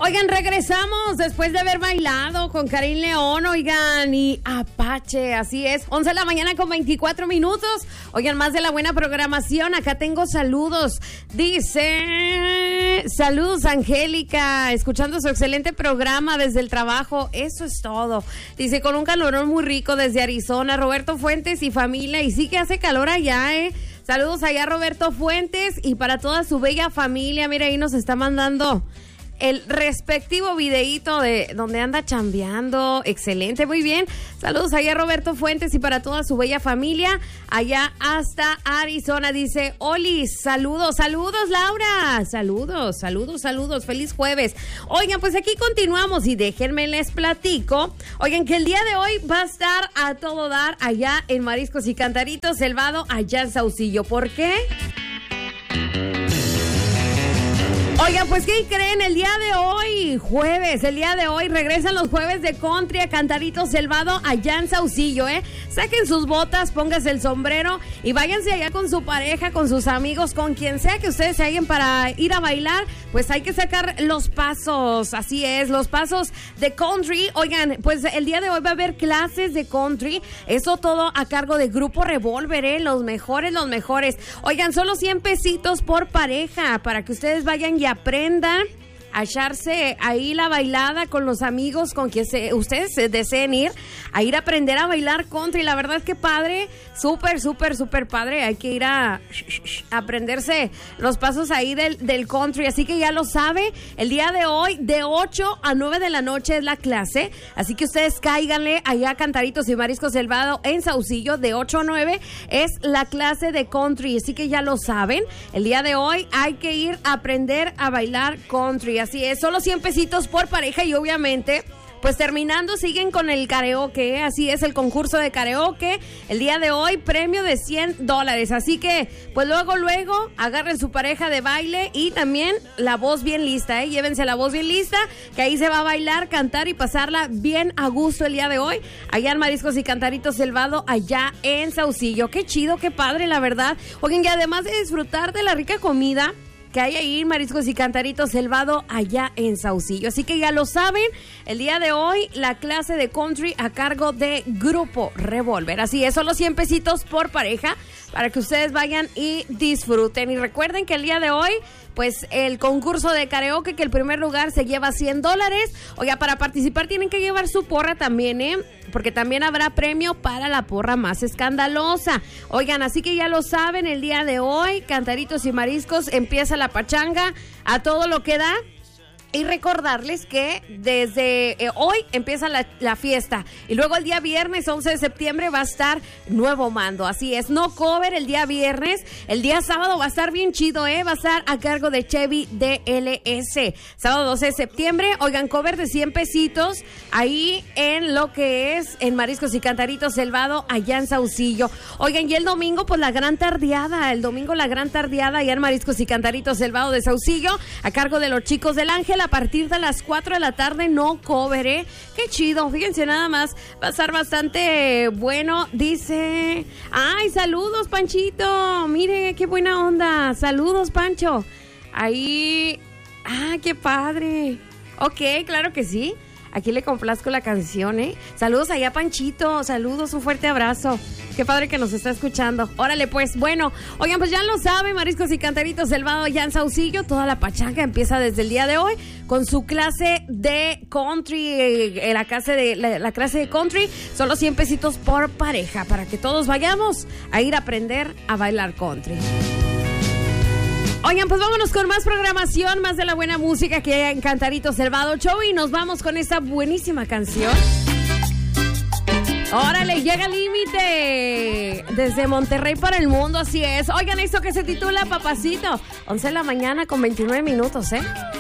Oigan, regresamos después de haber bailado con Karim León, oigan, y Apache, así es, 11 de la mañana con 24 minutos. Oigan, más de la buena programación, acá tengo saludos. Dice, saludos Angélica, escuchando su excelente programa desde el trabajo, eso es todo. Dice, con un calorón muy rico desde Arizona, Roberto Fuentes y familia, y sí que hace calor allá, Saludos allá Roberto Fuentes y para toda su bella familia. Mira, ahí nos está mandando el respectivo videíto de donde anda chambeando. Excelente, muy bien. Saludos allá Roberto Fuentes y para toda su bella familia allá hasta Arizona. Dice, Olis, saludos Laura. Saludos. Feliz jueves. Oigan, pues aquí continuamos y déjenme les platico. Oigan, que el día de hoy va a estar a todo dar allá en Mariscos y Cantaritos, el Vado, allá en Saucillo. ¿Por qué? Oigan, pues ¿qué creen? El día de hoy, jueves, regresan los jueves de country a Cantaritos el Vado allá en Saucillo, Saquen sus botas, pónganse el sombrero y váyanse allá con su pareja, con sus amigos, con quien sea que ustedes se hallen para ir a bailar, pues hay que sacar los pasos, así es, los pasos de country. Oigan, pues el día de hoy va a haber clases de country, eso todo a cargo de Grupo Revolver, los mejores. Oigan, solo 100 pesitos por pareja para que ustedes vayan y aprendan a echarse ahí la bailada con los amigos con quien ustedes deseen ir, a ir a aprender a bailar country. La verdad es que padre, súper padre. Hay que ir a aprenderse los pasos ahí del country. Así que ya lo sabe, el día de hoy de 8 a 9 de la noche es la clase. Así que ustedes cáiganle allá a Cantaritos y Mariscos el Vado en Saucillo, de 8 a 9 es la clase de country. Así que ya lo saben, el día de hoy hay que ir a aprender a bailar country. Así es, solo 100 pesitos por pareja y obviamente, pues terminando siguen con el karaoke, así es, el concurso de karaoke. El día de hoy, premio de $100. Así que, pues luego, agarren su pareja de baile y también la voz bien lista, Llévense la voz bien lista, que ahí se va a bailar, cantar y pasarla bien a gusto el día de hoy, allá en Mariscos y Cantaritos el Vado, allá en Saucillo. Qué chido, qué padre, la verdad. Oigan, y además de disfrutar de la rica comida que hay ahí en Mariscos y Cantaritos el Vado allá en Saucillo. Así que ya lo saben, el día de hoy la clase de country a cargo de Grupo Revolver. Así es, solo 100 pesitos por pareja para que ustedes vayan y disfruten. Y recuerden que el día de hoy, pues el concurso de karaoke, que el primer lugar se lleva $100. Oiga, para participar tienen que llevar su porra también, porque también habrá premio para la porra más escandalosa. Oigan, así que ya lo saben, el día de hoy, Cantaritos y Mariscos, empieza la pachanga a todo lo que da. Y recordarles que desde hoy empieza la fiesta y luego el día viernes 11 de septiembre va a estar Nuevo Mando, así es, no cover el día viernes, el día sábado va a estar bien chido, va a estar a cargo de Chevy DLS, sábado 12 de septiembre, oigan, cover de 100 pesitos ahí en lo que es en Mariscos y Cantaritos el Vado allá en Saucillo. Oigan, y el domingo pues la gran tardeada allá en Mariscos y Cantaritos el Vado de Saucillo a cargo de los chicos del Ángel. A partir de las 4 de la tarde, no cover, Qué chido, fíjense nada más, va a estar bastante bueno. Dice, ay, saludos Panchito, mire, qué buena onda, saludos Pancho. Ahí, qué padre. Ok, claro que sí, aquí le complazco la canción, Saludos allá Panchito, saludos, un fuerte abrazo. Qué padre que nos está escuchando. Órale, pues, bueno. Oigan, pues ya lo saben, Mariscos y Cantaritos el Vado ya en Saucillo. Toda la pachanga empieza desde el día de hoy con su clase de country. La clase de country, solo 100 pesitos por pareja para que todos vayamos a ir a aprender a bailar country. Oigan, pues vámonos con más programación, más de la buena música que hay en Cantaritos el Vado Show y nos vamos con esta buenísima canción. Órale, llega el límite desde Monterrey para el mundo, así es. Oigan, esto que se titula Papacito, 11 de la mañana con 29 minutos,